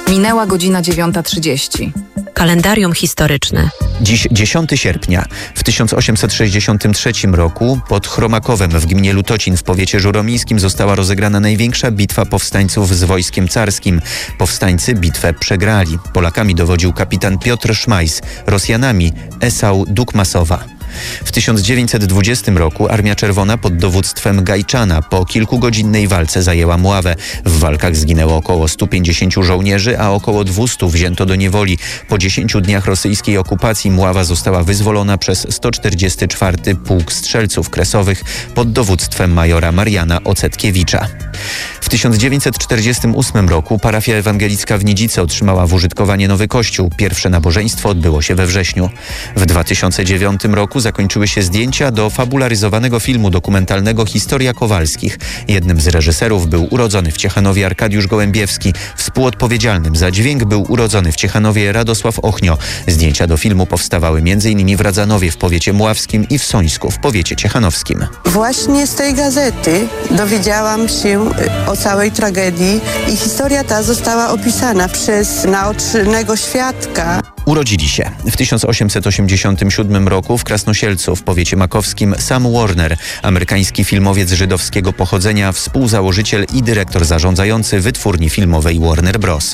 Minęła godzina 9:30. Kalendarium historyczne. Dziś 10 sierpnia. W 1863 roku pod Chromakowem w gminie Lutocin w powiecie żuromińskim została rozegrana największa bitwa powstańców z wojskiem carskim. Powstańcy bitwę przegrali. Polakami dowodził kapitan Piotr Szmajs, Rosjanami Esau Dukmasowa. W 1920 roku Armia Czerwona pod dowództwem Gajczana po kilkugodzinnej walce zajęła Mławę. W walkach zginęło około 150 żołnierzy, a około 200 wzięto do niewoli. Po 10 dniach rosyjskiej okupacji Mława została wyzwolona przez 144 Pułk Strzelców Kresowych pod dowództwem majora Mariana Ocetkiewicza. W 1948 roku parafia ewangelicka w Nidzicy otrzymała w użytkowanie nowy kościół. Pierwsze nabożeństwo odbyło się we wrześniu. W 2009 roku zakończyły się zdjęcia do fabularyzowanego filmu dokumentalnego Historia Kowalskich. Jednym z reżyserów był urodzony w Ciechanowie Arkadiusz Gołębiewski. Współodpowiedzialnym za dźwięk był urodzony w Ciechanowie Radosław Ochnio. Zdjęcia do filmu powstawały m.in. w Radzanowie w powiecie mławskim i w Sońsku w powiecie ciechanowskim. Właśnie z tej gazety dowiedziałam się o całej tragedii i historia ta została opisana przez naocznego świadka. Urodzili się w 1887 roku w Krasnosielcu w powiecie makowskim Sam Warner, amerykański filmowiec żydowskiego pochodzenia, współzałożyciel i dyrektor zarządzający wytwórni filmowej Warner Bros.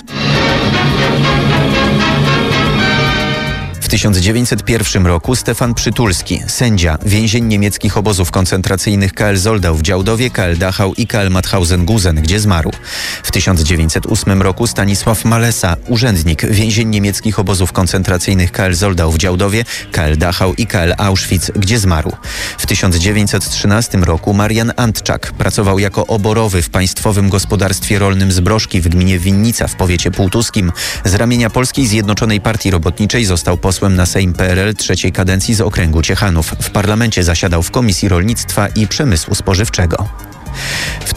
W 1901 roku Stefan Przytulski, sędzia, więzień niemieckich obozów koncentracyjnych KL Zoldau w Działdowie, KL Dachau i KL Mauthausen-Gusen, gdzie zmarł. W 1908 roku Stanisław Malesa, urzędnik, więzień niemieckich obozów koncentracyjnych KL Zoldau w Działdowie, KL Dachau i KL Auschwitz, gdzie zmarł. W 1913 roku Marian Antczak pracował jako oborowy w Państwowym Gospodarstwie Rolnym Zbrożki w gminie Winnica w powiecie półtuskim. Z ramienia Polskiej Zjednoczonej Partii Robotniczej został posłem na Sejm PRL trzeciej kadencji z okręgu Ciechanów. W parlamencie zasiadał w Komisji Rolnictwa i Przemysłu Spożywczego. W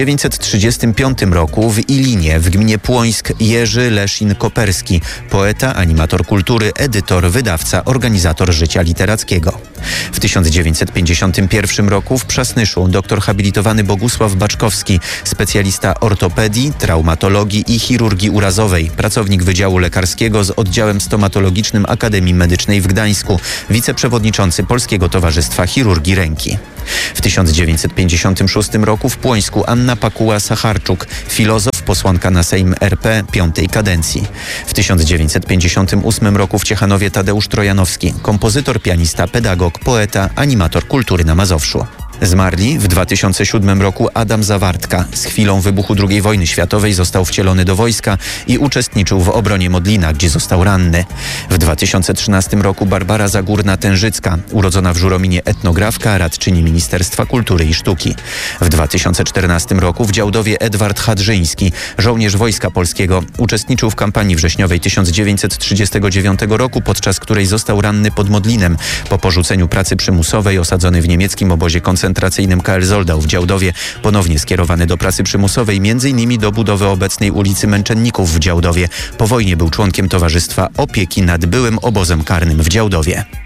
1935 roku w Ilinie w gminie Płońsk Jerzy Leszin-Koperski, poeta, animator kultury, edytor, wydawca, organizator życia literackiego. W 1951 roku w Przasnyszu doktor habilitowany Bogusław Baczkowski, specjalista ortopedii, traumatologii i chirurgii urazowej, pracownik Wydziału Lekarskiego z oddziałem stomatologicznym Akademii Medycznej w Gdańsku, wiceprzewodniczący Polskiego Towarzystwa Chirurgii Ręki. W 1956 roku w Płońsku Anna Pakuła-Sacharczuk, filozof, posłanka na Sejm RP piątej kadencji. W 1958 roku w Ciechanowie Tadeusz Trojanowski, kompozytor, pianista, pedagog, poeta, animator kultury na Mazowszu. Zmarli w 2007 roku Adam Zawartka. Z chwilą wybuchu II wojny światowej został wcielony do wojska i uczestniczył w obronie Modlina, gdzie został ranny. W 2013 roku Barbara Zagórna-Tężycka, urodzona w Żurominie etnografka, radczyni Ministerstwa Kultury i Sztuki. W 2014 roku w Działdowie Edward Hadrzyński, żołnierz Wojska Polskiego, uczestniczył w kampanii wrześniowej 1939 roku, podczas której został ranny pod Modlinem. Po porzuceniu pracy przymusowej osadzony w niemieckim obozie koncentracyjnym KL Zoldau w Działdowie, ponownie skierowany do pracy przymusowej, m.in. do budowy obecnej ulicy Męczenników w Działdowie. Po wojnie był członkiem Towarzystwa Opieki nad byłym obozem karnym w Działdowie.